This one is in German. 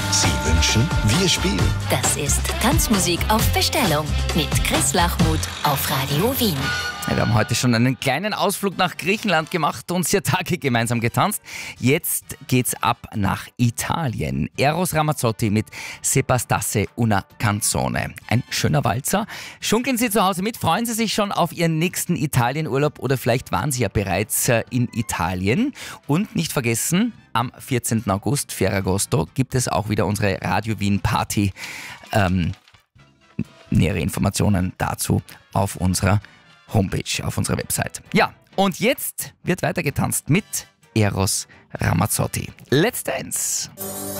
Sie wünschen, wir spielen. Das ist Tanzmusik auf Bestellung mit Chris Lachmuth auf Radio Wien. Ja, wir haben heute schon einen kleinen Ausflug nach Griechenland gemacht und 4 Tage gemeinsam getanzt. Jetzt geht's ab nach Italien. Eros Ramazzotti mit Se bastasse una canzone. Ein schöner Walzer. Schunkeln Sie zu Hause mit, freuen Sie sich schon auf Ihren nächsten Italienurlaub oder vielleicht waren Sie ja bereits in Italien. Und nicht vergessen, am 14. August, Ferragosto, gibt es auch wieder unsere Radio Wien Party. Nähere Informationen dazu auf unserer Homepage, auf unserer Website. Ja, und jetzt wird weiter getanzt mit Eros Ramazzotti. Let's Dance!